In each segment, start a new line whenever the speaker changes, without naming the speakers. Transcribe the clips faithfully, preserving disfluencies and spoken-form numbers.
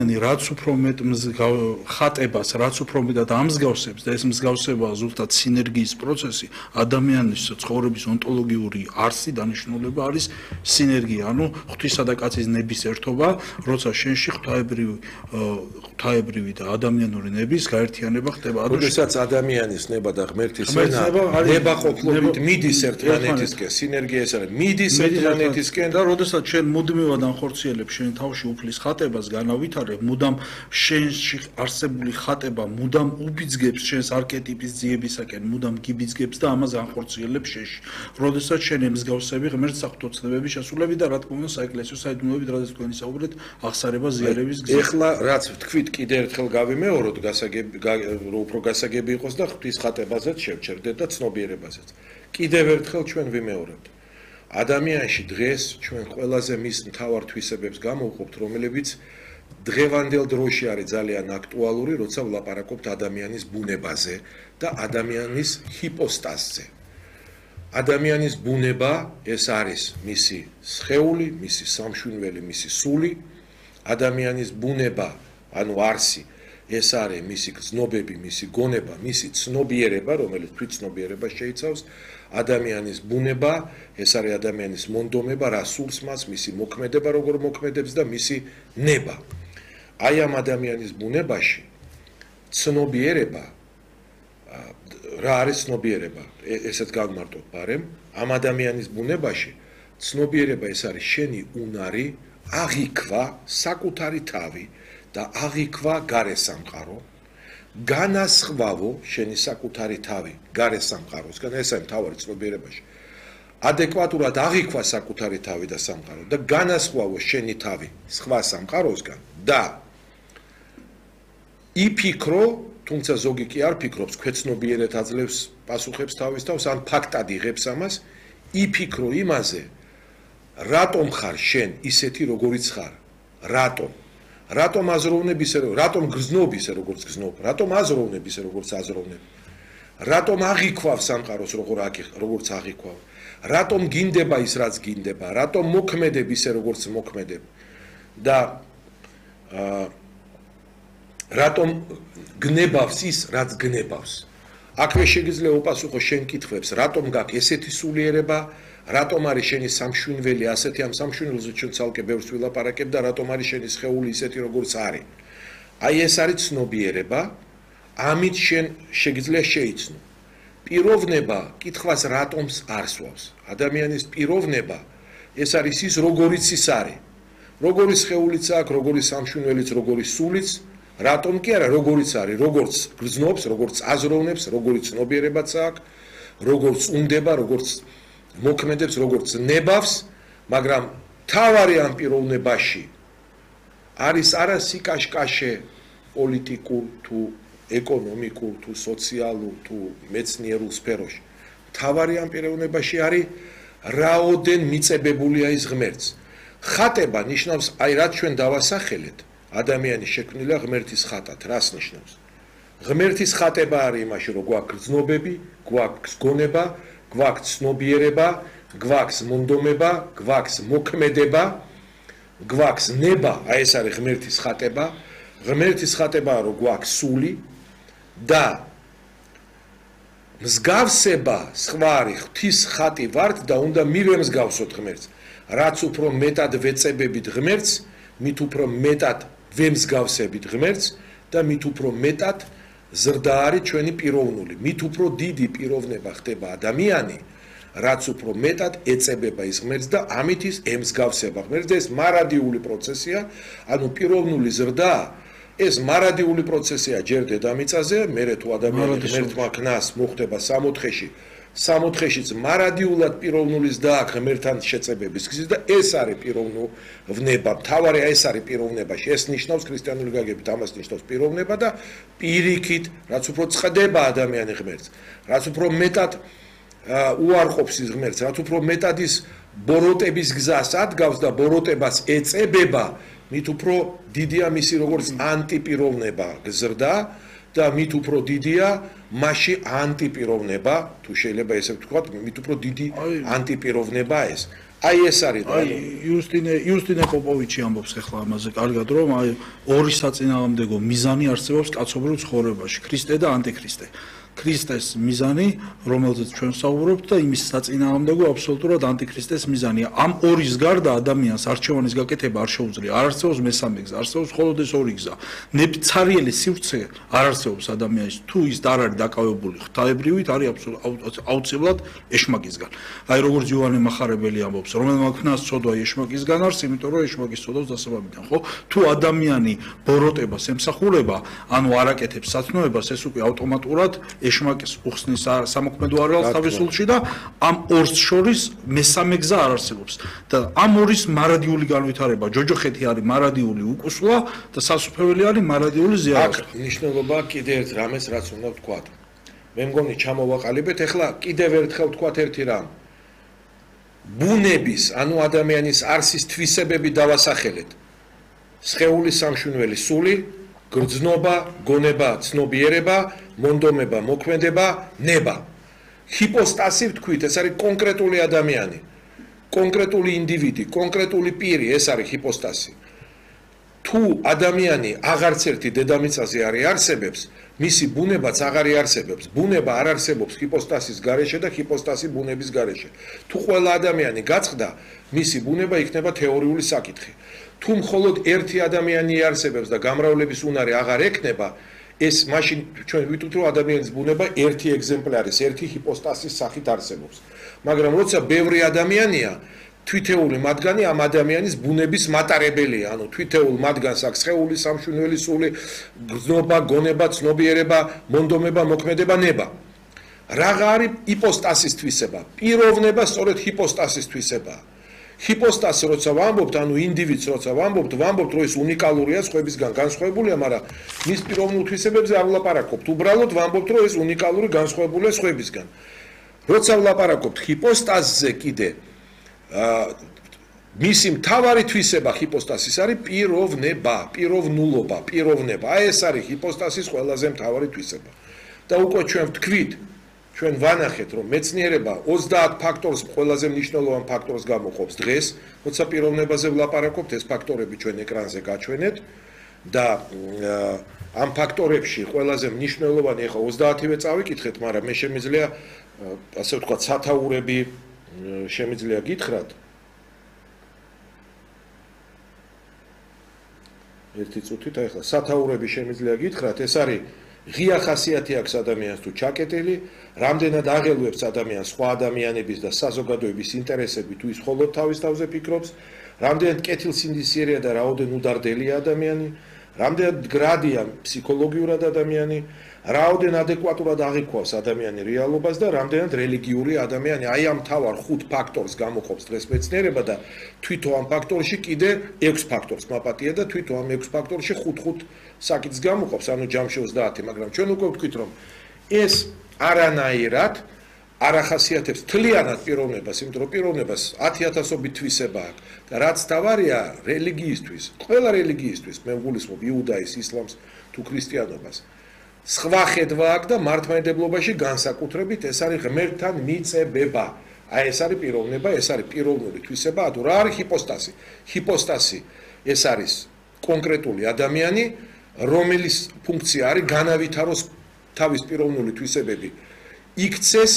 რაც უფრო მეტ ხატებას, რაც უფრო მეტად ამსგავსებს და ეს მსგავსება ზუსტად სინერგიის პროცესი, ადამიანის ცხოვრების ონტოლოგიური არსი დანიშნულება არის სინერგია, ანუ ღვთისა და კაცის ნების ერთობა, როცა შენში ღვთაებრივი ღვთაებრივი და ადამიანური ნების გაერთიანება ხდება.
როდესაც ადამიანის ნება და ღმერთის ენა ნება ყოფილობით მიდის ერთმანეთისკენ, სინერგია ეს არის, მიდის ერთმანეთისკენ
და როდესაც შენ მუდმივად ანხორციელებ შენ თავში უფლის ხატებას განავითარ მუდამ შენში არსებული ხატება მუდამ უბიძგებს შენს არქეტიპის ძიებისაკენ, მუდამ გიბიძგებს და ამას განხორციელებს შენში. როდესაც შენ ემსგავსები ღმერთს საღვთო შესრულები და რა თქმა უნდა საეკლესიო საიდუმლოებით, რადგან თქვენი საუბრეთ, აღსარება ზიარების გზით.
ეხლა რაც თქვით, კიდე ერთხელ გავიმეოროთ, გასაგები უფრო გასაგები იყოს და ღვთის ხატებაზეც შევჩერდეთ და ცნობიერებაზეც. კიდევ ერთხელ ჩვენ ვიმეორებთ. ადამიანში დღეს ჩვენ ყველაზე მის მთავარ თვისებებს გამოვყოფთ, რომლებიც დღევანდელ დროში არის ძალიან აქტუალური, როცა ვლაპარაკობთ ადამიანის ბუნებაზე და ადამიანის ჰიპოსტაზზე. ადამიანის ბუნება ეს არის მისი სხეული, მისი სამშვენველი, მისი სული. ადამიანის ბუნება, ანუ არსი, ეს არის მისი გრძნობები, მისი გონება, მისი ცნობიერება, რომელიც თვითცნობიერება შეიცავს. ადამიანის ბუნება, ეს არის ადამიანის მონდომება, რა სულს მას, მისი მოქმედება, როგორ მოქმედებს და მისი ნება. აი ამ ადამიანის ბუნებაში ცნობიერება რა არის ცნობიერება? ესეც გავმარტოთ ბარემ. ამ ადამიანის ბუნებაში ცნობიერება ეს არის შენი უნარი, აღიქვა საკუთარი თავი და აღიქვა გარე სამყარო, განასხვავო შენი საკუთარი თავი გარე სამყაროსგან, ეს არის მთავარი ცნობიერებაში. ადეკვატურად აღიქვა საკუთარი თავი და სამყარო და განასხვავო შენი თავი სხვა სამყაროსგან და იფიქრო, თუმცა ზოგი კი არ ფიქრობს, ქვეცნობიერად აძლევს პასუხებს თავის თავს, ან ფაქტად იღებს ამას, იფიქრო იმაზე, რატომ ხარ შენ ისეთი როგორიც ხარ? რატომ? რატომ აზროვნებ ისე, რატომ გრძნობ ისე როგორც გრძნობ? რატომ აზროვნებ ისე როგორც აზროვნებ? რატომ აღიქვავ სამყაროს როგორ როგორც აღიქვავ? რატომ გინდება ის რაც გინდება? რატომ მოქმედებ ისე როგორც მოქმედებ? და აა რატომ გნებავს ის, რაც გნებავს? აქვე შეგიძლია უპასუხო შენ კითხვებს, რატომ გაქვს ესეთი სულიერება, რატომ არის შენი სამშვენველი ასეთი, ამ სამშვენველზე ჩვენ ცალკე ბევრს ვილაპარაკებ და რატომ არის შენი სხეული ისეთი, როგორც არის. აი ეს არის ცნობიერება, ამით შენ შეგიძლია შეიცნო. პიროვნება კითხვას რატომს არ სვავს. ადამიანის პიროვნება ეს არის ის, როგორიც ის არის. როგორი სხეულიც აქვს, როგორი სამშვენველიც, როგორი სულიც, რატომ კი არა, როგორიც არის, როგორც გრძნობს, როგორც აზროვნებს, როგორც ცნობიერებაც აქვს, როგორც უნდება, როგორც მოქმედებს, როგორც ნებავს, მაგრამ თავარი ამ პიროვნებაში არის არა სიკაშკაშე პოლიტიკურ თუ ეკონომიკურ თუ სოციალურ თუ მეცნიერულ სფეროში. თავარი ამ პიროვნებაში არის რაოდენ მიწებებულია ის ღმერთს. ხატება ნიშნავს, აი რაც ჩვენ დავასახელეთ, ადამიანი შექმნილია ღმერთის ხატად, რას ნიშნავს? ღმერთის ხატება არის იმაში, რომ გვაქვს გრძნობები, გვაქვს გონება, გვაქვს ცნობიერება, გვაქვს მონდომება, გვაქვს მოქმედება, გვაქვს ნება, აი ეს არის ღმერთის ხატება. ღმერთის ხატებაა, რომ გვაქვს სული და მსგავსება სხვა არის, ღვთის ხატი ვართ და უნდა მივემსგავსოთ ღმერთს. რაც უფრო მეტად ვეწებებით ღმერთს, მით უფრო მეტად ვემსგავსებით ღმერთს და მით უფრო მეტად ზრდა არის ჩვენი პიროვნული. მით უფრო დიდი პიროვნება ხდება ადამიანი, რაც უფრო მეტად ეწებება ის ღმერთს და ამით ის ემსგავსება ღმერთს და ეს მარადიული პროცესია, ანუ პიროვნული ზრდა ეს მარადიული პროცესია ჯერ დედამიწაზე, მერე თუ ადამიანი ღმერთმა ქნას მოხდება სამოთხეში, სამოთხეშიც მარადიულად პიროვნული ზრდა აქვს ღმერთთან შეწებების გზით და ეს არის პიროვნება. მთავარი ეს არის პიროვნებაში. ეს ნიშნავს ქრისტიანული გაგებით, ამას ნიშნავს პიროვნება და პირიქით, რაც უფრო წყდება ადამიანი ღმერთს, რაც უფრო მეტად უარყოფს ის ღმერთს, რაც უფრო მეტად ის ბოროტების გზას ადგავს და ბოროტებას ეწებება, მით უფრო დიდია მისი როგორც ანტიპიროვნება გზრდა და მით უფრო დიდია მასში ანტიპიროვნება, თუ შეიძლება ესე ვთქვათ, მით უფრო დიდი ანტიპიროვნება ეს. აი ეს არის
აი იუსტინე იუსტინე პოპოვიჩი ამბობს ახლა ამაზე კარგად რომ აი ორი საწინააღმდეგო მიზანი არსებობს კაცობრიულ ცხოვრებაში ქრისტე და ანტიქრისტე ქრისტეს მიზანი რომელზეც ჩვენ ვსაუბრობთ და იმის საწინააღმდეგო აბსოლუტურად ანტიქრისტეს მიზანია ამ ორის გარდა ადამიანს არჩევანის გაკეთება არ შეუძლია არ არსებობს მესამე გზა არსებობს მხოლოდ ეს ორი გზა ნებცარიელი სივრცე არ არსებობს ადამიანის თუ ის არ არის დაკავებული ღვთაებრივით არის აუცილებლად ეშმაკისგან აი როგორც იოანე მახარებელი ამბობს რომელმა ქნას ცოდვა ეშმაკისგან არის იმიტომ რომ ეშმაკის ცოდავს დასაბამიდან ხო თუ ადამიანი ბოროტებას ემსახურება ანუ არაკეთებს სათნოებას ეს უკვე ავტომატურად ეშმაკის უხსნის სამოქმედო არალს თავის სულში და ამ ორს შორის მესამე გზა არ არსებობს და ამ ორის მარადიული განვითარება ჯოჯოხეთი არის მარადიული უკუსლა და სასופველი არის მარადიული ზიარება.
აქ მნიშვნელობა კიდე ერთ რამეს რაც უნდა ვთქვათ. მე მგონი ჩამოვაყალიბეთ ახლა კიდევ ერთხელ ვთქვათ ერთი რამ. ბუნების ანუ ადამიანის არსის თვისებები დავასახელეთ. სხეულის სამშვენელი სული გრძნობა, გონება, ცნობიერება, მონდომება, მოქმედება, ნება. ჰიპოსტასი ვთქვით, ეს არის კონკრეტული ადამიანი, კონკრეტული ინდივიდი, კონკრეტული პირი, ეს არის ჰიპოსტასი. თუ ადამიანი აღარც ერთი დედამიწაზე არ არსებობს, მისი ბუნებაც აღარ არსებობს. ბუნება არ არსებობს ჰიპოსტასის გარეშე და ჰიპოსტასი ბუნების გარეშე. თუ ყველა ადამიანი გაწყდა, მისი ბუნება იქნება თეორიული საკითხი. თუ მხოლოდ ერთი ადამიანი არსებობს და გამრავლების უნარი აღარ ექნება, ეს მაშინ ჩვენ ვიტყვით რომ ადამიანის ბუნება ერთი ეგზემპლარის, ერთი ჰიპოსტასის სახით არსებობს. მაგრამ როცა ბევრი ადამიანია, თვითეული მათგანი ამ ადამიანის ბუნების მატარებელია, ანუ თვითეულ მათგანს აქვს სხეული, სამშვენელი სული, გრძნობა, გონება, ცნობიერება, მონდომება, მოქმედება, ნება. რაღა არის ჰიპოსტასის თვისება? პიროვნება სწორედ ჰიპოსტასის თვისებაა. ჰიპოსტასი როცა ვამბობთ, ანუ ინდივიდს როცა ვამბობთ, ვამბობთ, რომ ეს უნიკალურია სხვებისგან განსხვავებულია, მაგრამ მის პიროვნულ თვისებებზე არ ვლაპარაკობთ. უბრალოდ ვამბობთ, რომ ეს უნიკალური განსხვავებულია სხვებისგან. როცა ვლაპარაკობთ ჰიპოსტასზე კიდე, აა მისი მთავარი თვისება ჰიპოსტასის არის პიროვნება, პიროვნულობა, პიროვნება. აი ეს არის ჰიპოსტასის ყველაზე მთავარი თვისება. და უკვე ჩვენ ვთქვით ჩვენ ვანახეთ რომ მეცნიერება ოცდაათ ფაქტორს ყველაზე მნიშვნელოვან ფაქტორს გამოყოფს დღეს, როცა პიროვნებაზე ვლაპარაკობთ, ეს ფაქტორები ჩვენ ეკრანზე გაჩვენეთ და ამ ფაქტორებში ყველაზე მნიშვნელოვანი ახლა ოცდაათივე წავიკითხეთ, მაგრამ მე შემიძლია ასე ვთქვათ სათაურები შემიძლია გითხრათ. ერთი წუთით აი ახლა სათაურები შემიძლია გითხრათ, ეს არის ღია ხასიათი აქვს ადამიანს თუ ჩაკეტილი, რამდენად აღელვებს ადამიანს სხვა ადამიანების და საზოგადოების ინტერესები თუ ის მხოლოდ თავის თავზე ფიქრობს, რამდენად კეთილსინდისიერია და რაოდენ უდარდელია ადამიანი, რამდენად გრადია ფსიქოლოგიურად ადამიანი, რაოდენ ადეკვატურად აღიქვავს ადამიანი რეალობას და რამდენად რელიგიური ადამიანი. აი ამ თავარ ხუთ ფაქტორს გამოყოფს დღეს მეცნიერება და თვითონ ამ ფაქტორში კიდე ექვს ფაქტორს მაპატია და თვითონ ამ ექვს ფაქტორში ხუთ-ხუთ საკითხს გამოყოფს, ანუ ჯამში ოცდაათი, მაგრამ ჩვენ უკვე ვთქვით რომ ეს არანაირად არ ახასიათებს თლიანად პიროვნებას, იმიტომ რომ პიროვნებას ათი ათასობით თვისება აქვს და რაც თავარია რელიგიისთვის, ყველა რელიგიისთვის, მე ვგულისხმობ იუდაის, ისლამს თუ ქრისტიანობას. სხვა ხედვა აქვს და მართლმადიდებლობაში განსაკუთრებით ეს არის ღმერთთან მიწებება. აი ეს არის პიროვნება, ეს არის პიროვნული თვისება, თუ რა არის ჰიპოსტასი? ჰიპოსტასი ეს არის კონკრეტული ადამიანი, რომელიც ფუნქცია არის განავითაროს თავის პიროვნული თვისებები. იქცეს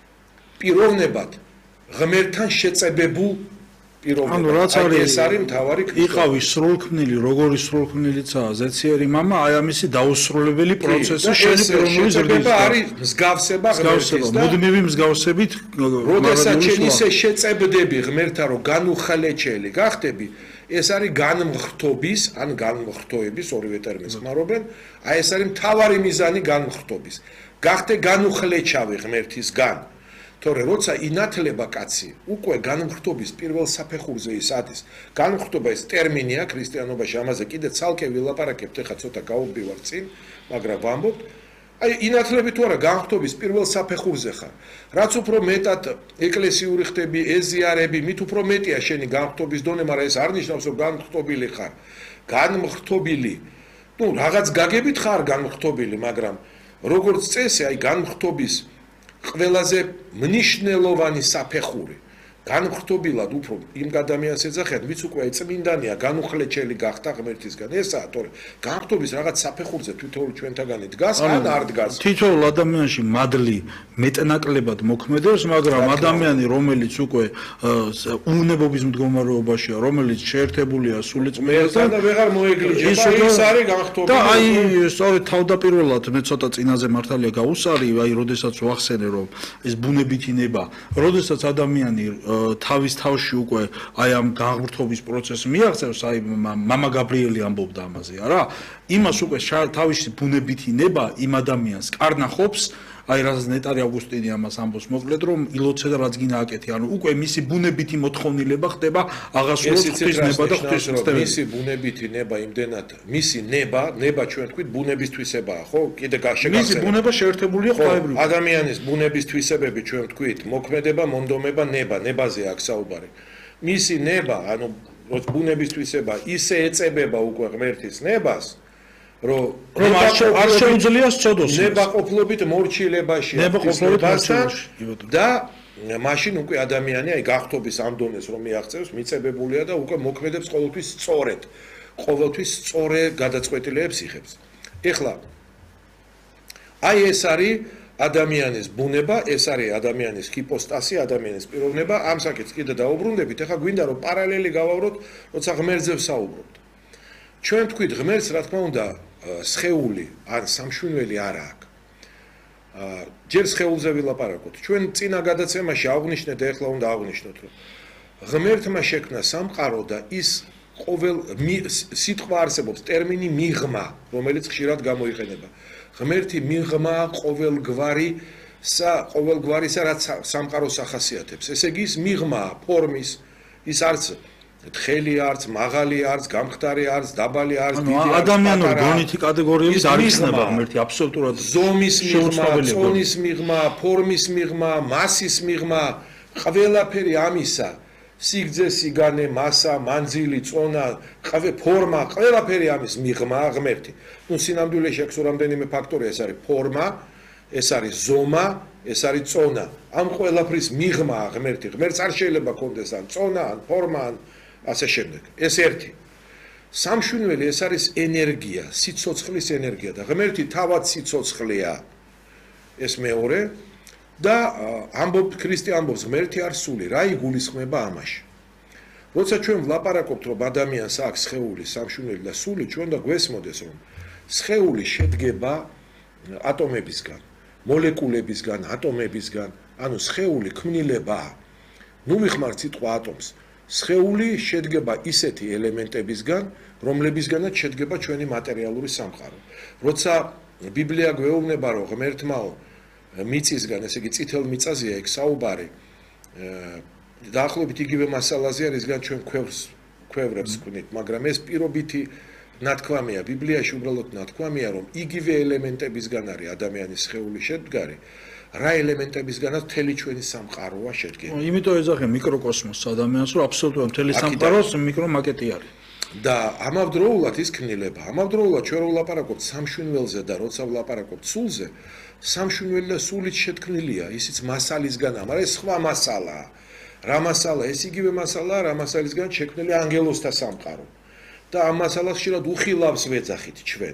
პიროვნებად ღმერთთან შეწებებულ პიროვნებად.
ანუ რაც არის
ეს არის მთავარი კითხვები.
იყავის სრულქმნილი, როგორი სრულქმნილიცაა ზეციერი მამა, აი ამისი დაუსრულებელი პროცესი შენი პიროვნული ზრდის
და არის მსგავსება ღმერთის და
მუდმივი მსგავსებით.
როდესაც შენ ისე შეწებდები ღმერთთან, რომ განუხლეჩელი გახდები, ეს არის განმხრთობის, ან განმხრთოების ორივე ტერმინს ხმარობენ, აი ეს არის მთავარი მიზანი განმხრთობის. გახდე განუხლეჩავი ღმერთისგან. თორე როცა ინათლება კაცი, უკვე განმხრთობის პირველ საფეხურზე ის ადის. განმხრთობა ეს ტერმინია ქრისტიანობაში, ამაზე კიდე ცალკე ვილაპარაკებთ, ეხლა ცოტა გავუბივარ წინ, მაგრამ ვამბობთ, აი ინათლები თუ არა განმხრთობის პირველ საფეხურზე ხარ. რაც უფრო მეტად ეკლესიური ხდები, ეზიარები, მით უფრო მეტია შენი განმხრთობის დონე, მაგრამ ეს არ ნიშნავს, რომ განმხრთობილი ხარ. განმხრთობილი, ну, რაღაც გაგებით ხარ განმხრთობილი, მაგრამ როგორც წესი, აი განმხრთობის ყველაზე მნიშვნელოვანი საფეხური განხრთობილად უფრო იმ ადამიანს ეძახიან, ვიც უკვე წმინდანია, განუხლეჩელი გახდა ღმერთისგან. ესაა, თორე განხრთობის რაღაც საფეხურზე თითოეული ჩვენთაგანი დგას, ან არ დგას.
თითოეულ ადამიანში მადლი მეტნაკლებად მოქმედებს, მაგრამ ადამიანი, რომელიც უკვე უუნებობის მდგომარეობაშია, რომელიც შეერთებულია სულიწმიდესთან
და ვეღარ მოეგლიჯება, ის არის განხრთობილი.
და აი, სწორედ თავდაპირველად მე ცოტა წინაზე მართალია გაუსარი, აი, როდესაც ვახსენე, რომ ეს ბუნებითი ნება, როდესაც ადამიანი თავის თავში უკვე აი ამ განღრთობის პროცესს მიაღწევს, აი მამა გაბრიელი ამბობდა ამაზე, არა? იმას უკვე თავისი ბუნებითი ნება იმ ადამიანს კარნახობს, აი რაც ნეტარი ავგუსტინი ამას ამბობს მოკლედ, რომ ილოცე და რაც გინდა აკეთე, ანუ უკვე მისი ბუნებითი მოთხოვნილება ხდება აღასრულოს ღვთის ნება და ღვთის ცდები.
მისი ბუნებითი ნება იმდენად, მისი ნება, ნება ჩვენ თქვით ბუნებისთვისებაა, ხო? კიდე გაშეგახსენე.
მისი ბუნება შეერთებულია ღვთაებრივ.
ადამიანის ბუნების თვისებები ჩვენ თქვით, მოქმედება, მონდომება, ნება, ნებაზე აქ საუბარი. მისი ნება, ანუ ბუნების თვისება ისე ეწებება უკვე ღმერთის ნებას, რომ
რომ არ შეუძლია სწოდოს.
ნებაყოფლობით მორჩილებაში
ნებაყოფლობასთან
და მაშინ უკვე ადამიანი აი გახთობის ამ დონეს რომ მიაღწევს, მიწებებულია და უკვე მოქმედებს ყოველთვის სწორედ. ყოველთვის სწორე გადაწყვეტილებებს იღებს. ეხლა აი ეს არის ადამიანის ბუნება, ეს არის ადამიანის ჰიპოსტასი, ადამიანის პიროვნება, ამ საკითხს კიდე დაუბრუნდებით. ეხლა გვინდა რომ პარალელი გავავროთ, როცა ღმერთზე ვსაუბრობთ. ჩვენ თქვით ღმერთს, რა თქმა უნდა, სხეული ან სამშვენელი არა აქვს. ჯერ სხეულზე ვილაპარაკოთ. ჩვენ წინა გადაცემაში აღვნიშნეთ და ეხლა უნდა აღვნიშნოთ, რომ ღმერთმა შექმნა სამყარო და ის ყოველ სიტყვა არსებობს ტერმინი მიღმა, რომელიც ხშირად გამოიყენება. ღმერთი მიღმა ყოველგვარი ყოველგვარისა რაც სამყაროს ახასიათებს. ესე იგი ის მიღმა ფორმის, ის არც თხელი არც, მაღალი არც, გამხდარი არც, დაბალი არც,
დიდი არც, ადამიანური გონითი კატეგორიების არ იხსნება ღმერთი აბსოლუტურად.
ზომის მიღმა, წონის მიღმა, ფორმის მიღმა, მასის მიღმა, ყველაფერი ამისა, სიგრძე, სიგანე, მასა, მანძილი, წონა, ყავე ფორმა, ყველაფერი ამის მიღმა ღმერთი. ნუ სინამდვილეში აქვს რამდენიმე ფაქტორი, ეს არის ფორმა, ეს არის ზომა, ეს არის წონა. ამ ყველაფრის მიღმა ღმერთი. ღმერთს არ შეიძლება კონდეს ან წონა, ან ფორმა, ან ასე შემდეგ. ეს ერთი. სამშვენელი ეს არის ენერგია, სიცოცხლის ენერგია და ღმერთი თავად სიცოცხლეა. ეს მეორე და ამბობ ქრისტე ამბობს ღმერთი არ სული, რა იგულისხმება ამაში. როცა ჩვენ ვლაპარაკობთ რომ ადამიანს აქვს სხეული, სამშვენელი და სული, ჩვენ და გვესმოდეს რომ სხეული შედგება ატომებისგან, მოლეკულებისგან, ატომებისგან, ანუ სხეული ქმნილებაა. ნუ ვიხმართ სიტყვა ატომს. სხეული შედგება ისეთი ელემენტებისგან, რომლებისგანაც შედგება ჩვენი მატერიალური სამყარო. როცა ბიბლია გვეუბნება, რომ ღმერთმაო მიწისგან, ესე იგი წითელ მიწაზეა ეგ საუბარი, დაახლოებით იგივე მასალაზეა, რისგან ჩვენ ქვევრს, ქვევრებს ვქნით, მაგრამ ეს პირობითი ნათქვამია, ბიბლიაში უბრალოდ ნათქვამია, რომ იგივე ელემენტებისგან არის ადამიანის სხეული შედგარი. რა ელემენტებისგანაც მთელი ჩვენი სამყაროა შედგენილი.
იმიტომ ეძახე მიკროკოსმოსს ადამიანს, რომ აბსოლუტურად მთელი სამყაროს მიკრომაკეტი არის.
და ამავდროულად ის ქმნილება, ამავდროულად ჩვენ ვლაპარაკობთ სამშვენველზე და როცა ვლაპარაკობთ სულზე, სამშვენელი და სულით შეთქმნილია, ისიც მასალისგან, მაგრამ ეს სხვა მასალაა. რა მასალა? ეს იგივე მასალაა, რა მასალისგან შექმნილი ანგელოზთა სამყარო. და ამ მასალას ხშირად უხილავს ვეძახით ჩვენ.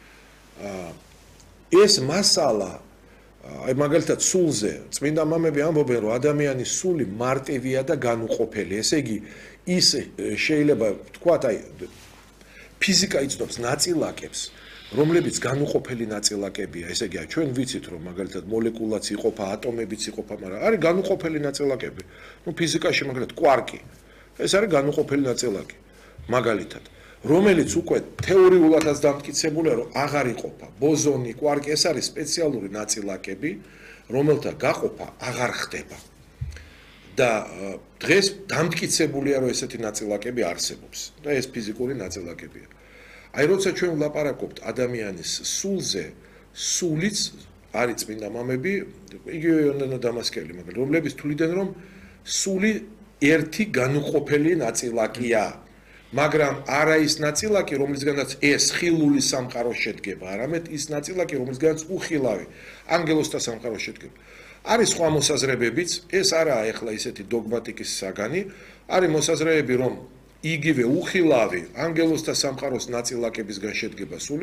ეს მასალა აი მაგალითად სულზე წმინდა მამები ამბობენ რომ ადამიანის სული მარტივია და განუყოფელი. ესე იგი ის შეიძლება თქვათ აი ფიზიკა იცნობს ნაწილაკებს, რომლებიც განუყოფელი ნაწილაკებია. ესე იგი ჩვენ ვიცით რომ მაგალითად მოლეკულაც იყოფა, ატომებიც იყოფა, მაგრამ არის განუყოფელი ნაწილაკები. ნუ ფიზიკაში მაგალითად კვარკი. ეს არის განუყოფელი ნაწილაკი. მაგალითად რომელიც უკვე თეორიულადაც დამტკიცებულია, რომ აღარ იყოფა. ბოზონი, კვარკი, ეს არის სპეციალური ნაწილაკები, რომელთა გაყოფა აღარ ხდება. და დღეს დამტკიცებულია, რომ ესეთი ნაწილაკები არსებობს. და ეს ფიზიკური ნაწილაკებია. აი, როცა ჩვენ ვლაპარაკობთ ადამიანის სულზე, სულიც არის წმინდა მამები, იგივე იონანა დამასკელი, მაგრამ რომლებიც თვლიდნენ, რომ სული ერთი განუყოფელი ნაწილაკია. მაგრამ არა ის ნაწილაკი, რომლისგანაც ეს ხილული სამყარო შედგება, არამედ ის ნაწილაკი, რომლისგანაც უხილავი ანგელოზთა სამყარო შედგება. არის სხვა მოსაზრებებიც, ეს არაა ეხლა ისეთი დოგმატიკის საგანი, არის მოსაზრებები, რომ იგივე უხილავი ანგელოზთა სამყაროს ნაწილაკებისგან შედგება სულ